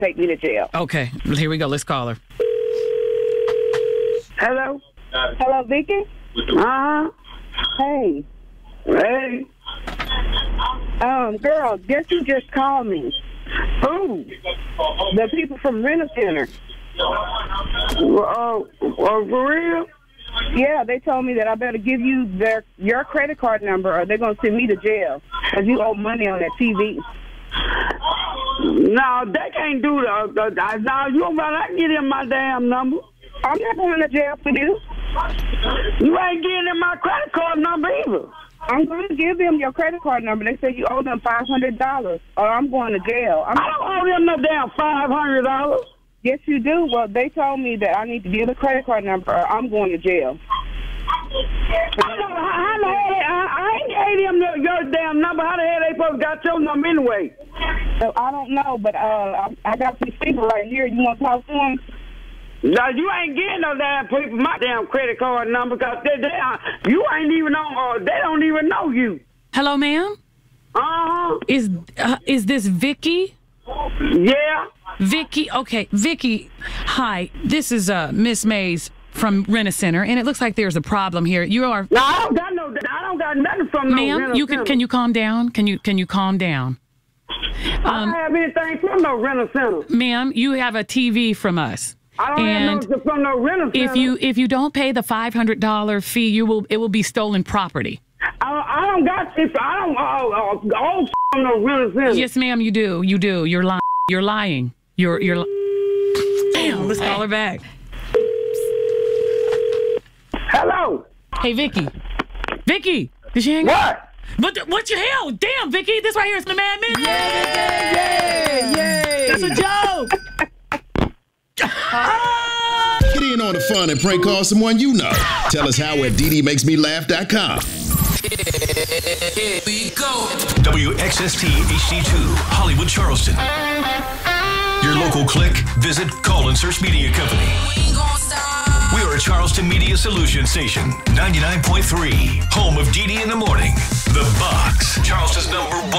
take me to jail. Okay, here we go. Let's call her. Hello? Hello, Vicky? Uh-huh. Hey. Hey. Girl, guess who just called me? Who? The people from Renner Center. For real? Yeah, they told me that I better give you your credit card number or they're going to send me to jail because you owe money on that TV. No, they can't do that. No, you don't gotta give them my damn number. I'm not going to jail for you. You ain't giving them my credit card number either. I'm going to give them your credit card number. They said you owe them $500 or I'm going to jail. I don't owe them no damn $500. Yes, you do. Well, they told me that I need to give the credit card number or I'm going to jail. I ain't gave them your damn number. How the hell they supposed to got your number anyway? So, I don't know, but I got some people right here. You want to talk to them? No, you ain't getting no damn people my damn credit card number because you ain't even on. They don't even know you. Hello, ma'am. Is this Vicky? Yeah. Vicky. Okay, Vicky. Hi. This is Miss Mays from Renner Center, and it looks like there's a problem here. You are. No, I don't got nothing from no Ma'am, can you calm down? Can you calm down? I don't have anything from no Renner Center. Ma'am, you have a TV from us. I don't have no from no Renner Center. If you don't pay the $500 fee, it will be stolen property. I don't got this. I don't from no Renner Center. Yes, ma'am, you do. You do. You're lying. You're lying. You're. Damn. Let's call her back. Hello. Hey, Vicky. Vicky, did she hang up? What your hell? Damn, Vicky, this right here is the Man Minute. Yay! That's a joke. Get in on the fun and prank call someone you know. Tell us how at DDMakesMeLaugh.com. Here we go. WXST HD2, Hollywood, Charleston. Your local click, visit, call, and search media company. We are a Charleston Media Solutions station, 99.3, home of DD in the morning. The Box, Charleston's #1